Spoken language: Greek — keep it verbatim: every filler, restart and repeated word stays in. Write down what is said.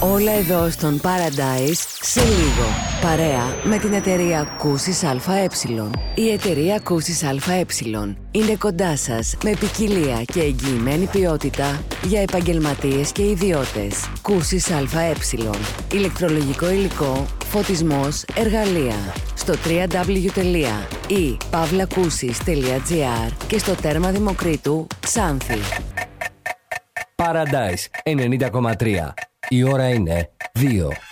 Όλα εδώ στον Paradise σε λίγο. Παρέα με την εταιρεία Κούσης ΑΕ. Η εταιρεία Κούσης ΑΕ είναι κοντά σας με ποικιλία και εγγυημένη ποιότητα για επαγγελματίες και ιδιώτες. Κούσης ΑΕ. Ηλεκτρολογικό υλικό, φωτισμός, εργαλεία. Στο double-u double-u double-u τελεία i pavlakusis τελεία gr και στο τέρμα Δημοκρίτου, Ξάνθη. Paradise ενενήντα κόμμα τρία. Η ώρα είναι δύο.